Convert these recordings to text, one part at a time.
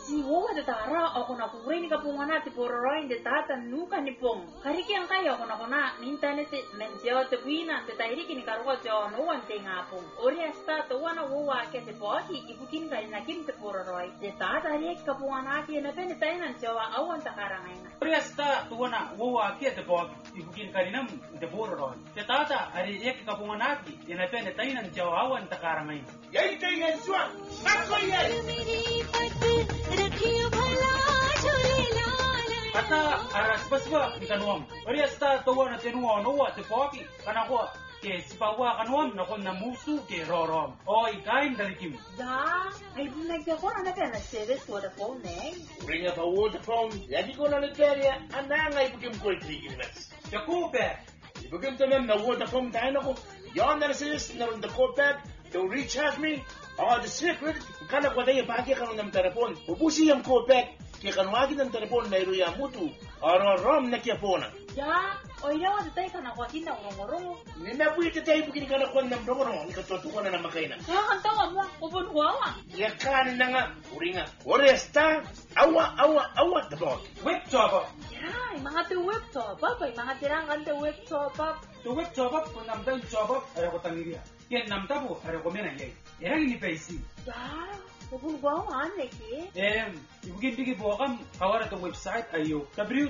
Si wo de tara ako na kuring ka punga na ti pororoin de tata nuka ni pong. Kariki ang kaya ako na minta ni mensio te buina te tairi kini karuga jo no ante ngapong. Ori asta to wana wo wa ke te poti ibukin ka na kim te pororoi. De tata ri ka punga na ki na pen tainan jo wa awan ta karangaina. Ori asta to wana wo wa ke te poti ibukin ka nam te pororoi. De tata ari ek ka punga na ki na pen tainan jo awan ta karangaina. Yai tainan suan. Ako yai. Ata aras baswa di kanuam. Ori asta to wana tenua no wa te poti kana ko ke sipawa kanuam na kon na musu ke rorom. Oi kain dari kim. Da, ay bunag ko na pen na service for the phone eh. Ringa pa Vodafone. Yadi ko na Nigeria. Ananga ibukim ko itigilmas. Jakobe. Ibukim tanan na Vodafone tayo ko. Yon na sis na the call back. Don't recharge me. The secret. Kana ko tayo pagi ka ng telepon. Ubusi yung call back. Kaya kanwagi ng telepon na iruya mutu. Rom na kia pona. Ya, oira wa tayo kana ko tinda ngorong. Ninabuhi tayo bugin ka na ko ng rongorong. Ikatutukan na makaina. Ya kan tawa mo ubon wa. Ya kan na nga. Uringa. Oresta. Awa tabok. Web job. Ya, mga te web to pa, mga tirang kan te web to pa. To web job ko namdan job ay ko tangiria. Ken namtabo ay ko mena yai. Erang ni paisi. Ya, ubon wa ane ki. Ibugin digi buakam kawara to website ayo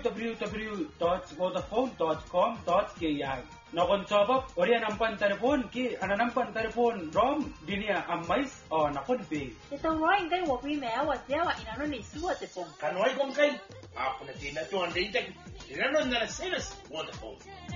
www.vodafone.com.ki. Nakon job ori anampan telepon ki anampan telepon rom dinia amais o nakon pe. Ito roing kay wo pi me wa tia wa inano ni suwa te pong. Kanway kong kay. Ako na tinatuan din tag. Tinanong na sales Vodafone.